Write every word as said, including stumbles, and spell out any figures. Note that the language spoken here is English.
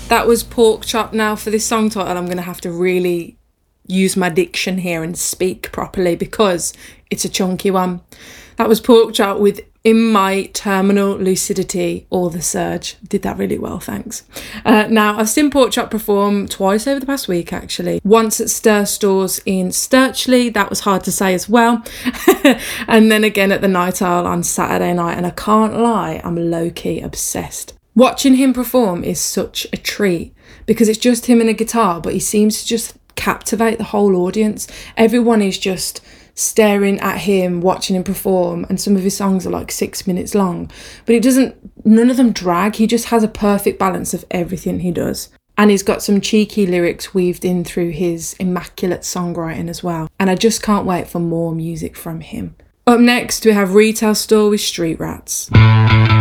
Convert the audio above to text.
That was Pork Chop. Now for this song title, I'm going to have to really use my diction here and speak properly because it's a chunky one. That was Pork Chop with In My Terminal Lucidity or The Surge. Did that really well, thanks. Uh, now, I've seen Pork Chop perform twice over the past week, actually. Once at Stir Stores in Sturchley, that was hard to say as well. And then again at the Night Owl on Saturday night. And I can't lie, I'm low-key obsessed. Watching him perform is such a treat because it's just him and a guitar, but he seems to just captivate the whole audience. Everyone is just staring at him, watching him perform, and some of his songs are like six minutes long, but it doesn't, none of them drag. He just has a perfect balance of everything he does. And he's got some cheeky lyrics weaved in through his immaculate songwriting as well. And I just can't wait for more music from him. Up next, we have Retail Store with Street Rats.